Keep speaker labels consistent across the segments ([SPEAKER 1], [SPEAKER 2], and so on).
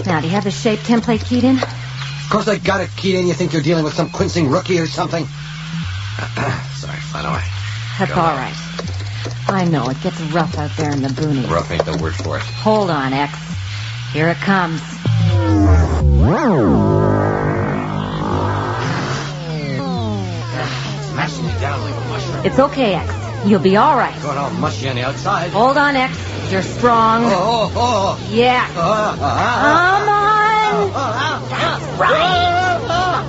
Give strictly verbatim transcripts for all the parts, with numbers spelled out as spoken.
[SPEAKER 1] Now, do you have the shape template keyed in?
[SPEAKER 2] Of course I got it keyed in. You think you're dealing with some quincing rookie or something? Sorry, Flano.
[SPEAKER 1] That's all right. I know, it gets rough out there in the boonies.
[SPEAKER 2] Rough ain't the word for it.
[SPEAKER 1] Hold on, X. Here it comes.
[SPEAKER 2] Smashing me down like a mushroom.
[SPEAKER 1] It's okay, X. You'll be all right.
[SPEAKER 2] Going all mushy on the outside.
[SPEAKER 1] Hold on, X. You're strong.
[SPEAKER 2] Oh, oh, oh.
[SPEAKER 1] Yeah.
[SPEAKER 2] Uh, uh, uh,
[SPEAKER 1] Come on.
[SPEAKER 2] uh, uh,
[SPEAKER 1] That's right.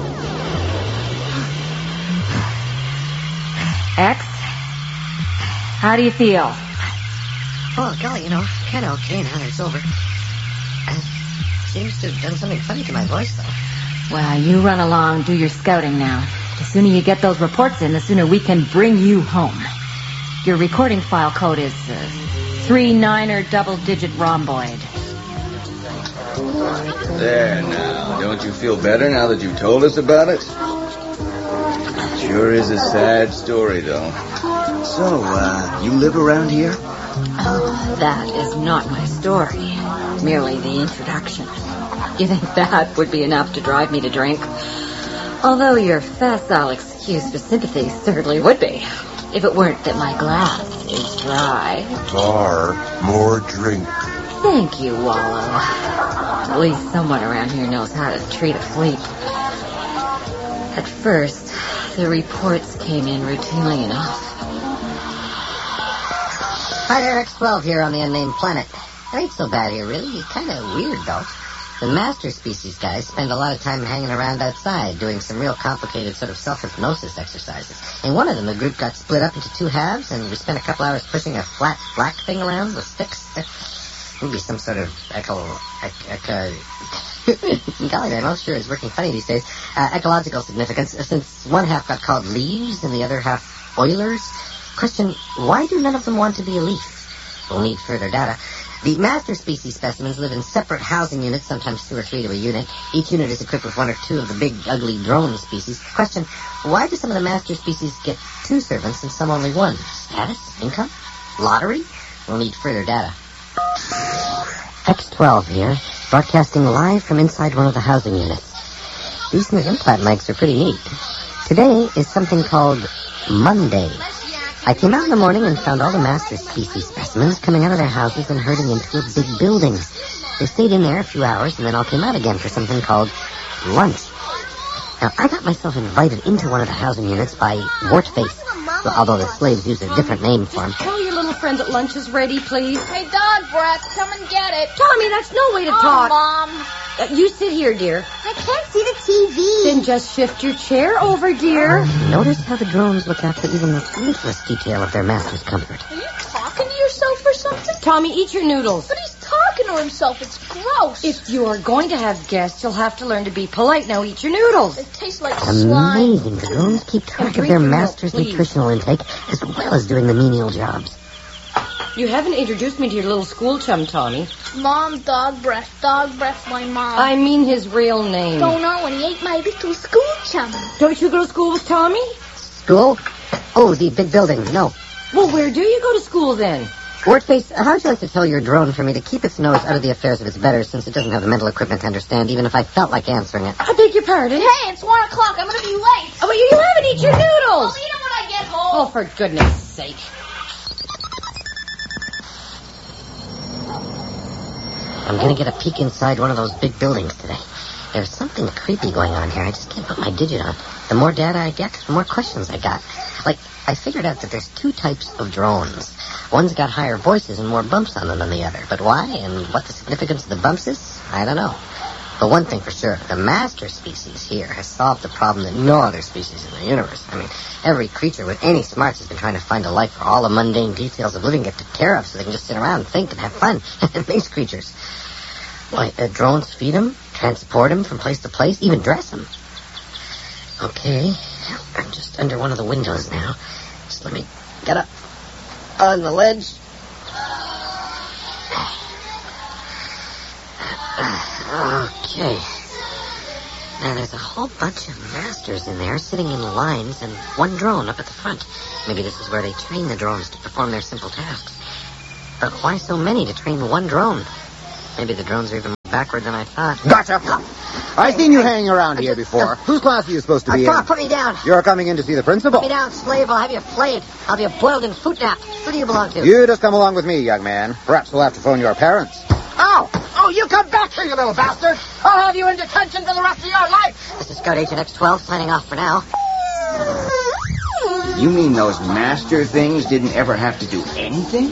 [SPEAKER 1] X, how do you feel?
[SPEAKER 3] Oh, golly, you know, kind of okay now that it's over. Uh, seems to have done something funny to my voice, though.
[SPEAKER 1] Well, you run along, do your scouting now. The sooner you get those reports in, the sooner we can bring you home. Your recording file code is uh, three niner double-digit rhomboid.
[SPEAKER 4] There now. Don't you feel better now that you've told us about it? Sure is a sad story, though. So, uh, you live around here?
[SPEAKER 1] Oh, that is not my story. Merely the introduction. You think that would be enough to drive me to drink? Although your facile excuse for sympathy certainly would be, if it weren't that my glass is dry.
[SPEAKER 5] Tar, more drink.
[SPEAKER 1] Thank you, Wallow. At least someone around here knows how to treat a fleet. At first, the reports came in routinely enough.
[SPEAKER 3] Hi there, X twelve here on the unnamed planet. It ain't so bad here, really. It's kind of weird, though. The master species guys spend a lot of time hanging around outside doing some real complicated sort of self-hypnosis exercises. In one of them, the group got split up into two halves, and we spent a couple hours pushing a flat black thing around with sticks. Maybe some sort of echo... echo... Golly, I'm not sure it's working funny these days. Uh, ecological significance, since one half got called leaves and the other half oilers. Question, why do none of them want to be a leaf? We'll need further data. The master species specimens live in separate housing units, sometimes two or three to a unit. Each unit is equipped with one or two of the big, ugly drone species. Question, why do some of the master species get two servants and some only one? Status? Income? Lottery? We'll need further data. X twelve here, broadcasting live from inside one of the housing units. These new implant mics are pretty neat. Today is something called Monday. I came out in the morning and found all the master species specimens coming out of their houses and herding into a big building. They stayed in there a few hours and then all came out again for something called lunch. Now, I got myself invited into one of the housing units by Wartface, well, although the slaves use a different name for him.
[SPEAKER 1] Tell your little friend that lunch is ready, please.
[SPEAKER 6] Hey, dog breath, come and get it.
[SPEAKER 1] Tommy, that's no way to
[SPEAKER 6] oh,
[SPEAKER 1] talk.
[SPEAKER 6] Mom.
[SPEAKER 1] Uh, you sit here, dear.
[SPEAKER 6] I can't see the T V.
[SPEAKER 1] Then just shift your chair over, dear.
[SPEAKER 3] Notice how the drones look after even the littlest detail of their master's comfort.
[SPEAKER 6] Are you talking to yourself or something?
[SPEAKER 1] Tommy, eat your noodles.
[SPEAKER 6] But he's talking to himself. It's gross.
[SPEAKER 1] If you're going to have guests, you'll have to learn to be polite. Now eat your noodles.
[SPEAKER 6] It tastes like slime.
[SPEAKER 3] Amazing. The drones keep track of their master's
[SPEAKER 1] milk,
[SPEAKER 3] nutritional intake as well as doing the menial jobs.
[SPEAKER 1] You haven't introduced me to your little school chum, Tommy.
[SPEAKER 6] Mom, dog breath, dog breath, my mom.
[SPEAKER 1] I mean his real name.
[SPEAKER 6] Don't know when he ate my little school chum.
[SPEAKER 1] Don't you go to school with Tommy?
[SPEAKER 3] School? Oh, the big building. No.
[SPEAKER 1] Well, where do you go to school then?
[SPEAKER 3] Wartface, how'd you like to tell your drone for me to keep its nose out of the affairs of its betters since it doesn't have the mental equipment to understand, even if I felt like answering it?
[SPEAKER 1] I beg your pardon?
[SPEAKER 6] Hey, it's one o'clock. I'm going to be late.
[SPEAKER 1] Oh, but you, you haven't eaten your noodles.
[SPEAKER 6] I'll eat them when I get home.
[SPEAKER 1] Oh, for goodness sake.
[SPEAKER 3] I'm going to get a peek inside one of those big buildings today. There's something creepy going on here. I just can't put my digit on. The more data I get, the more questions I got. Like, I figured out that there's two types of drones. One's got higher voices and more bumps on them than the other. But why and what the significance of the bumps is, I don't know. But one thing for sure, the master species here has solved the problem that no other species in the universe. I mean, every creature with any smarts has been trying to find a life where all the mundane details of living get taken care of so they can just sit around and think and have fun. These creatures. Why, uh, drones feed them, transport them from place to place, even dress them. Okay, I'm just under one of the windows now. Just let me get up on the ledge. Okay. Now, there's a whole bunch of masters in there sitting in lines and one drone up at the front. Maybe this is where they train the drones to perform their simple tasks. But why so many to train one drone? Maybe the drones are even backward than I thought.
[SPEAKER 7] Gotcha! I've seen you hanging around here before. Whose class are you supposed to be
[SPEAKER 3] Uh,
[SPEAKER 7] in?
[SPEAKER 3] put me down.
[SPEAKER 7] You're coming in to see the principal.
[SPEAKER 3] Put me down, slave. I'll have you flayed. I'll be boiled in foot nap. Who do you belong to?
[SPEAKER 7] You just come along with me, young man. Perhaps we'll have to phone your parents. Oh! Oh, you come back here, you little bastard! I'll have you in detention for the rest of your life!
[SPEAKER 3] This is Scout Agent X twelve signing off for now.
[SPEAKER 4] You mean those master things didn't ever have to do anything?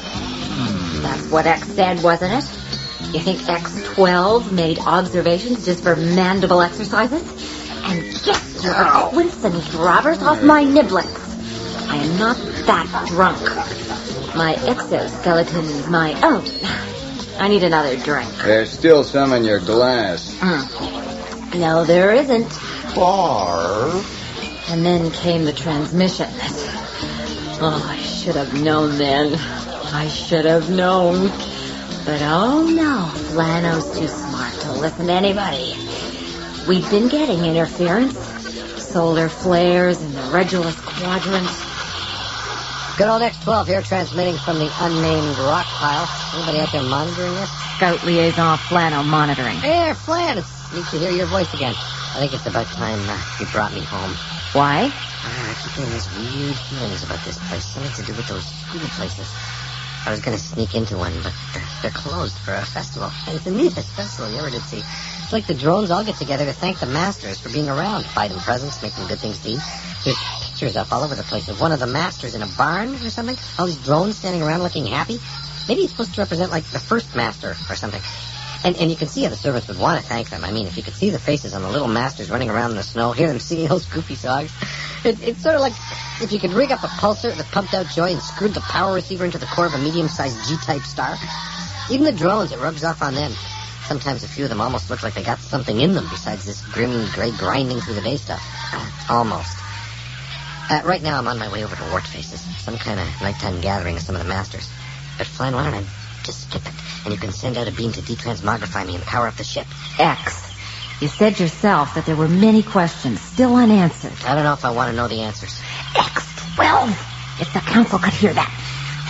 [SPEAKER 1] That's what X said, wasn't it? You think X twelve made observations just for mandible exercises? And guess what? Winston robbers off my niblets. I am not that drunk. My exoskeleton is my own. I need another drink.
[SPEAKER 4] There's still some in your glass.
[SPEAKER 1] Mm. No, there isn't.
[SPEAKER 5] Bar.
[SPEAKER 1] And then came the transmission. Oh, I should have known then. I should have known. But oh no, Flano's too smart to listen to anybody. We've been getting interference. Solar flares in the Regulus Quadrant.
[SPEAKER 3] Good old X twelve here, transmitting from the unnamed rock pile. Anybody out there monitoring this?
[SPEAKER 1] Scout Liaison Flano monitoring.
[SPEAKER 3] Hey, Flan, it's neat to hear your voice again. I think it's about time uh, you brought me home.
[SPEAKER 1] Why?
[SPEAKER 3] Uh, I keep getting these weird feelings about this place. Something to do with those school places. I was going to sneak into one, but they're, they're closed for a festival. And it's the neatest festival you ever did see. It's like the drones all get together to thank the masters for being around. Buy them presents, make them good things to eat. There's pictures up all over the place of one of the masters in a barn or something. All these drones standing around looking happy. Maybe it's supposed to represent, like, the first master or something. And and you can see how the servants would want to thank them. I mean, if you could see the faces on the little masters running around in the snow, hear them singing those goofy songs. It, it's sort of like if you could rig up a pulsar that pumped out joy and screwed the power receiver into the core of a medium-sized G-type star. Even the drones, it rubs off on them. Sometimes a few of them almost look like they got something in them besides this grim, gray grinding through the day stuff. Uh, almost. Uh, right now I'm on my way over to Wart Faces, some kind of nighttime gathering of some of the masters. But Flan, why don't I just skip it? And you can send out a beam to detransmogrify me and power up the ship.
[SPEAKER 1] X. You said yourself that there were many questions still unanswered.
[SPEAKER 3] I don't know if I want to know the answers.
[SPEAKER 1] X twelve! If the council could hear that.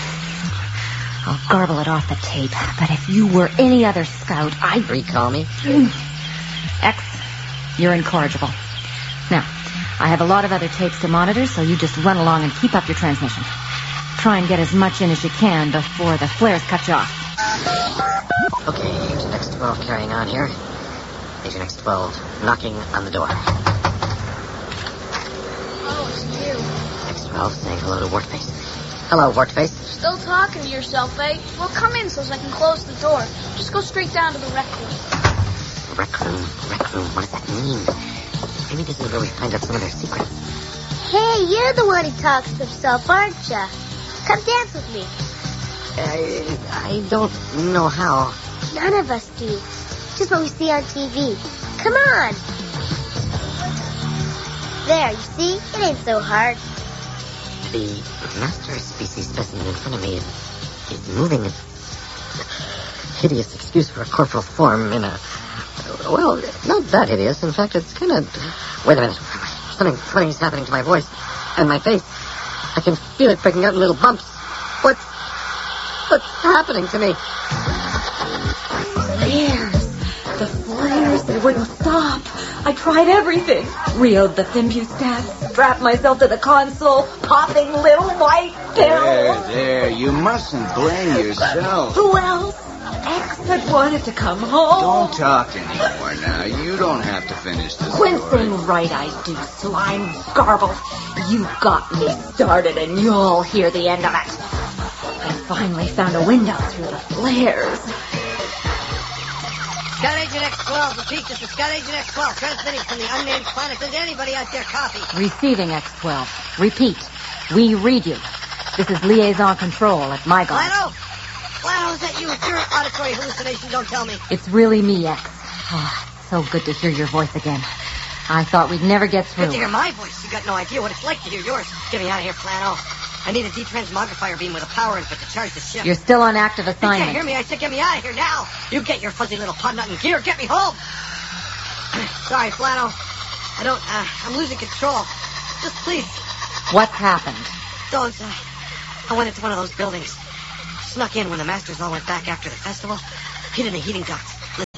[SPEAKER 1] I'll garble it off the tape, but if you were any other scout, I'd...
[SPEAKER 3] Recall me?
[SPEAKER 1] X, you're incorrigible. Now, I have a lot of other tapes to monitor, so you just run along and keep up your transmission. Try and get as much in as you can before the flares cut you off.
[SPEAKER 3] Okay, Agent X twelve carrying on here. Agent X twelve knocking on the door.
[SPEAKER 6] Oh, it's you.
[SPEAKER 3] X twelve saying hello to Wartface. Hello, Wartface.
[SPEAKER 6] Still talking to yourself, eh? Well, come in so I can close the door. Just go straight down to the rec room.
[SPEAKER 3] Rec room, rec room, what does that mean? Maybe this is where we find out some of their secrets.
[SPEAKER 8] Hey, you're the one who talks to himself, aren't you? Come dance with me.
[SPEAKER 3] I, I don't know how.
[SPEAKER 8] None of us do. Just what we see on T V. Come on. There, you see? It ain't so hard.
[SPEAKER 3] The master species specimen in front of me is, is moving in hideous excuse for a corporal form in a... Well, not that hideous. In fact, it's kind of... Wait a minute. Something funny is happening to my voice and my face. I can feel it breaking out in little bumps. What's... What's happening to me?
[SPEAKER 1] Flares! The flares, they wouldn't stop. I tried everything. Reeled the Fimbustat, strapped myself to the console, popping little white
[SPEAKER 4] There,
[SPEAKER 1] pills.
[SPEAKER 4] there. You mustn't blame yourself.
[SPEAKER 1] Who else? X had wanted to come home.
[SPEAKER 4] Don't talk anymore now. You don't have to finish this story.
[SPEAKER 1] Quinsing right I do, slime garble. You got me started and you'll hear the end of it. I finally found a window through the flares.
[SPEAKER 3] Scout Agent X twelve, repeat, this is Scout Agent X twelve, transmitting from the unnamed planet. Is anybody out there copy?
[SPEAKER 1] Receiving X twelve. Repeat. We read you. This is Liaison Control at Mygon.
[SPEAKER 3] Flano? Flano, is that you? It's your auditory hallucination, don't tell me.
[SPEAKER 1] It's really me, X. Oh, it's so good to hear your voice again. I thought we'd never get through.
[SPEAKER 3] Good to hear my voice. You got no idea what it's like to hear yours. Get me out of here, Flano. I need a detransmogrifier beam with a power input to charge the ship.
[SPEAKER 1] You're still on active
[SPEAKER 3] You
[SPEAKER 1] assignment.
[SPEAKER 3] can't hear me. I said get me out of here now. You get your fuzzy little pod nut in gear. Get me home. Sorry, Flano. I don't... Uh, I'm losing control. Just please.
[SPEAKER 1] What's happened?
[SPEAKER 3] Those... Uh, I went into one of those buildings. Snuck in when the masters all went back after the festival. Hid in the heating ducts.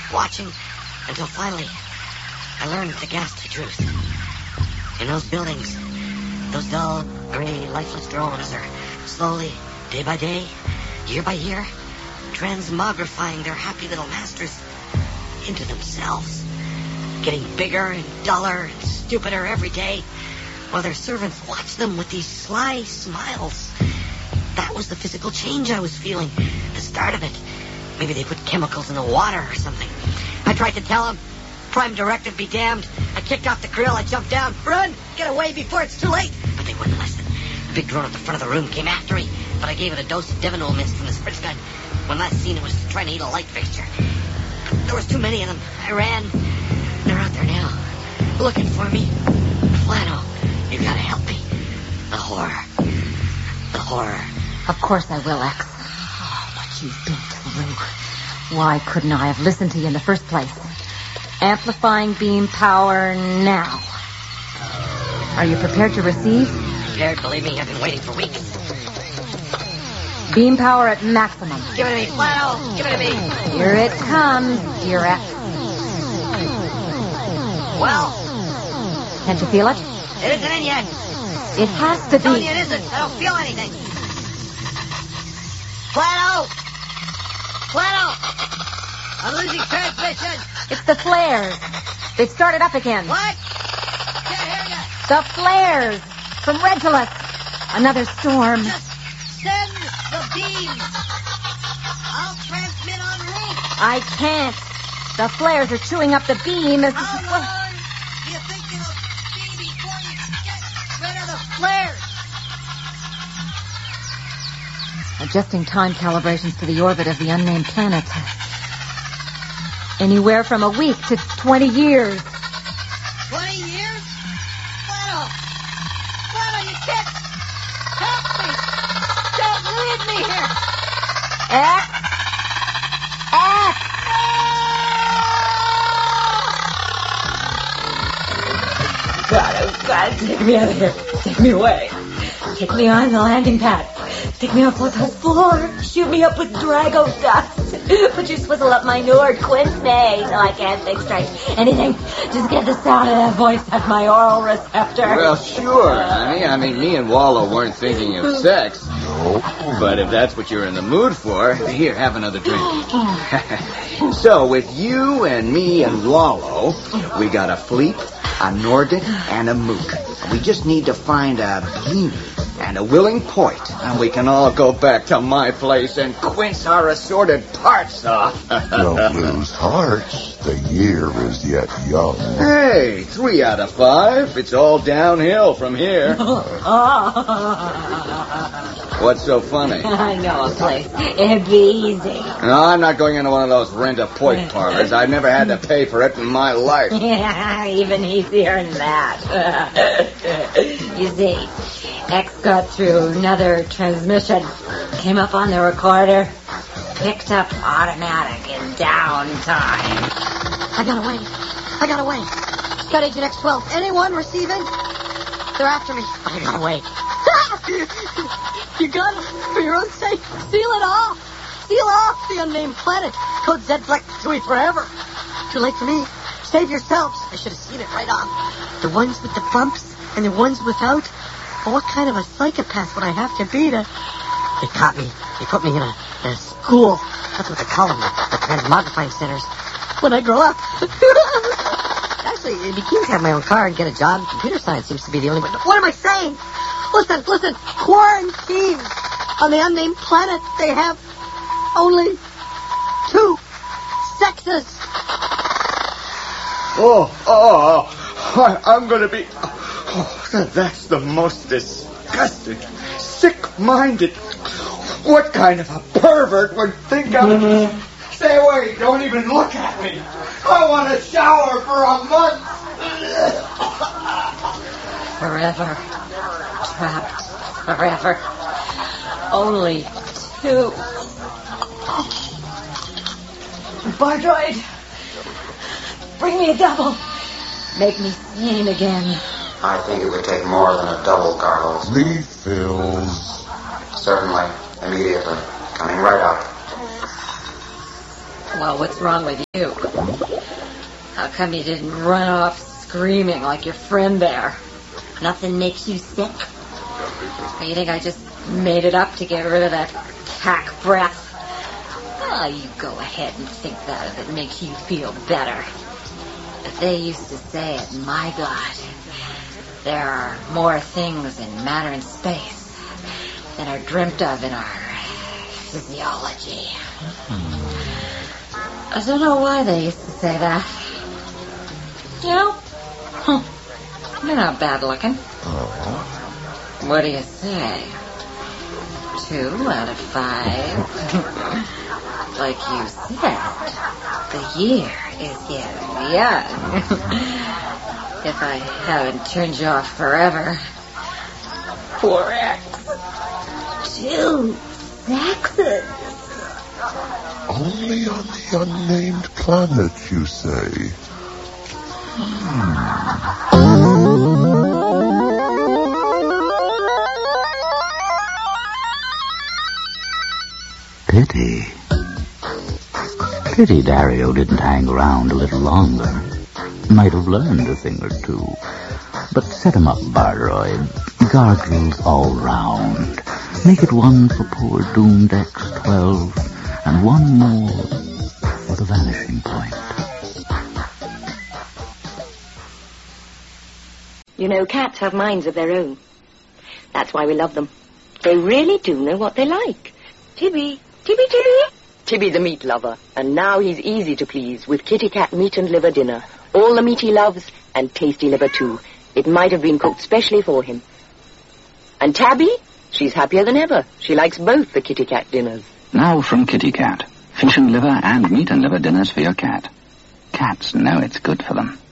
[SPEAKER 3] watching, until finally I learned the ghastly truth. In those buildings, those dull, gray, lifeless drones are slowly, day by day, year by year, transmogrifying their happy little masters into themselves, getting bigger and duller and stupider every day, while their servants watch them with these sly smiles. That was the physical change I was feeling, the start of it. Maybe they put chemicals in the water or something. I tried to tell them. Prime directive be damned. I kicked off the grill. I jumped down. Run! Get away before it's too late. But they wouldn't listen. The big drone at the front of the room came after me, but I gave it a dose of Devinol mist from the spritz gun. When last seen, it was trying to eat a light fixture. There was too many of them. I ran. They're out there now, looking for me. Flano, you gotta help me. The horror. The horror.
[SPEAKER 1] Of course I will, X. Oh, what you've been through. Why couldn't I have listened to you in the first place? Amplifying beam power now. Are you prepared to receive?
[SPEAKER 3] Prepared, believe me, I've been waiting for weeks.
[SPEAKER 1] Beam power at maximum.
[SPEAKER 3] Give it to me, Flano. Give it to me.
[SPEAKER 1] Here it comes, dear X.
[SPEAKER 3] Well,
[SPEAKER 1] can't you feel it?
[SPEAKER 3] It isn't in yet.
[SPEAKER 1] It has to
[SPEAKER 3] I'm telling
[SPEAKER 1] be.
[SPEAKER 3] you it isn't. I don't feel anything. Flano! Flano! I'm losing transmission.
[SPEAKER 1] It's the flares. They've started up again.
[SPEAKER 3] What? Can't hear you.
[SPEAKER 1] The flares from Regulus. Another storm.
[SPEAKER 3] Just send the beams. I'll transmit en route.
[SPEAKER 1] I can't. The flares are chewing up the beam. As
[SPEAKER 3] How long do you think it'll be before you get rid of the flares?
[SPEAKER 1] Adjusting time calibrations to the orbit of the unnamed planet. Anywhere from a week to twenty years.
[SPEAKER 3] Twenty years? Flano! Flano, you can't help me! Don't leave me here!
[SPEAKER 1] X! X! God, oh God, take me out of here. Take me away. Take me on the landing pad. Take me off with the floor. Shoot me up with Drago dust. Put your swizzle up my Nord Quince May so I can't think straight. Anything. Just get the sound of that voice at my oral receptor.
[SPEAKER 4] Well, sure, honey. I mean, me and Wallow weren't thinking of sex. No. But if that's what you're in the mood for, here, have another drink. So, with you and me and Wallow, we got a Fleep, a Nordic, and a Mook. We just need to find a beanie and a willing point, and we can all go back to my place and quince our assorted parts off.
[SPEAKER 5] Don't lose hearts. The year is yet young.
[SPEAKER 4] Hey, three out of five. It's all downhill from here. What's so funny?
[SPEAKER 1] I know a place. It'd be easy.
[SPEAKER 4] No, I'm not going into one of those rent-a-point parlors. I've never had to pay for it in my life.
[SPEAKER 1] Yeah, even easier than that. You see, X got through another transmission, came up on the recorder, picked up automatic in downtime.
[SPEAKER 3] I got away. I got away. Got Agent X twelve. Anyone receiving? They're after me. I got away. You got it. For your own sake, seal it off. Seal off the unnamed planet. Code Z Black Chewy forever. Too late for me. Save yourselves. I should have seen it right on. The ones with the bumps and the ones without. Well, what kind of a psychopath would I have to be to... They caught me. They put me in a, in a school. That's what they call them, the, the transmogrifying centers. When I grow up. Actually, it'd be keen to have my own car and get a job. Computer science seems to be the only way. What am I saying? Listen, listen. Quarantine. On the unnamed planet, they have only two sexes.
[SPEAKER 4] Oh, oh, oh. I'm going to be... Oh, that's the most disgusting, sick-minded... What kind of a pervert would think of... Stay away. Don't even look at me. I want a shower for a month.
[SPEAKER 1] Forever. Trapped. Forever. Only two. Bardroid. Bring me a double. Make me sane again.
[SPEAKER 9] I think it would take more than a double, Carlos.
[SPEAKER 5] Refills.
[SPEAKER 9] Certainly. Immediately. Coming right up.
[SPEAKER 1] Well, what's wrong with you? How come you didn't run off screaming like your friend there? Nothing makes you sick? Or you think I just made it up to get rid of that cack breath? Oh, you go ahead and think that if it makes you feel better. But they used to say at my God, there are more things in matter and space than are dreamt of in our physiology. I don't know why they used to say that. You know, huh. You're not bad looking. What do you say? Two out of five. Like you said, the year is getting young. If I haven't turned you off forever. Poor X. Two sexes.
[SPEAKER 5] Only on the unnamed planet, you say? Hmm.
[SPEAKER 10] Pity. Pity Dario didn't hang around a little longer. Might have learned a thing or two. But set him up, Bardroid. Gargles all round. Make it one for poor doomed X twelve, and one more for the vanishing point.
[SPEAKER 11] You know, cats have minds of their own. That's why we love them. They really do know what they like. Tibby, Tibby, Tibby. Tibby the meat lover, and now he's easy to please with Kitty Cat meat and liver dinner. All the meat he loves, and tasty liver too. It might have been cooked specially for him. And Tabby? She's happier than ever. She likes both the Kitty Cat dinners.
[SPEAKER 12] Now from Kitty Cat. Fish and liver and meat and liver dinners for your cat. Cats know it's good for them.